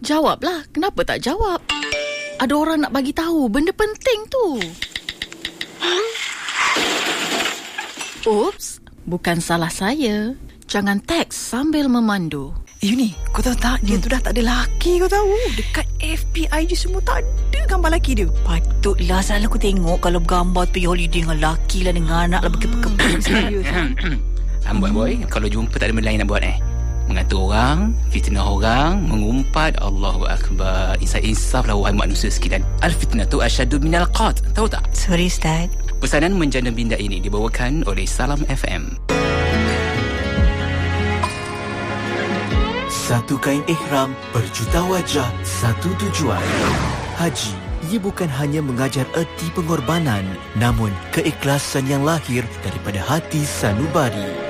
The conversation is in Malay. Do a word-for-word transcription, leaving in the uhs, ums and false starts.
Jawablah, kenapa tak jawab? Ada orang nak bagi tahu benda penting tu. Ups, bukan salah saya. Jangan teks sambil memandu. Eh Yuni, kau tahu tak, dia hmm. tu dah tak ada laki, kau tahu. Dekat F B I je semua tak ada gambar laki dia. Patutlah selalu aku tengok kalau gambar pergi holiday dengan laki lah, dengan anak lah, berkepuk-kepuk. Serius. Amboi boy, kalau jumpa tak ada benda lain nak buat eh. Mengatur orang, fitnah orang, mengumpat. Allahu Akbar. Insaf-insaf lah wahai manusia sekalian. Al-fitnatu asyaddu minal qat. Tahu tak? Sorry Ustaz. Pesanan menjana binda ini dibawakan oleh Salam F M. Satu kain ihram, berjuta wajah, satu tujuan. Haji, ia bukan hanya mengajar erti pengorbanan, namun keikhlasan yang lahir daripada hati sanubari.